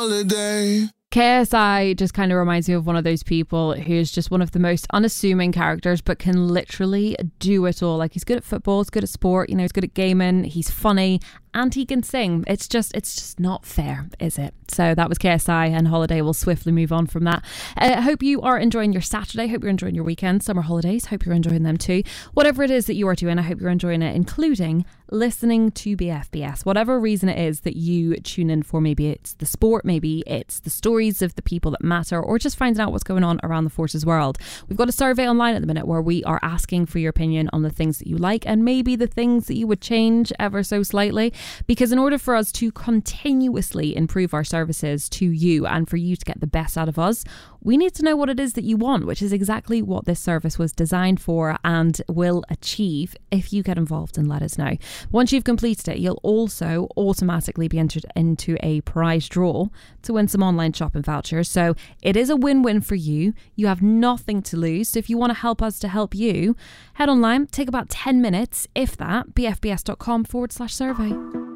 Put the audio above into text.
holiday. KSI just kind of reminds me of one of those people who's just one of the most unassuming characters, but can literally do it all. Like, he's good at football, he's good at sport, he's good at gaming, he's funny, and he can sing. It's just not fair, is it? So that was KSI, and Holiday. Will swiftly move on from that. I hope you are enjoying your Saturday. Hope you're enjoying your weekend, summer holidays. Hope you're enjoying them too. Whatever it is that you are doing, I hope you're enjoying it, including listening to BFBS. Whatever reason it is that you tune in for, maybe it's the sport, maybe it's the stories of the people that matter, or just finding out what's going on around the Forces world. We've got a survey online at the minute where we are asking for your opinion on the things that you like and maybe the things that you would change ever so slightly, because in order for us to continuously improve our services to you and for you to get the best out of us, we need to know what it is that you want, which is exactly what this service was designed for and will achieve if you get involved and let us know. Once you've completed it, you'll also automatically be entered into a prize draw to win some online shopping vouchers. So it is a win-win for you. You have nothing to lose. So if you want to help us to help you, head online, take about 10 minutes, if that, bfbs.com/survey.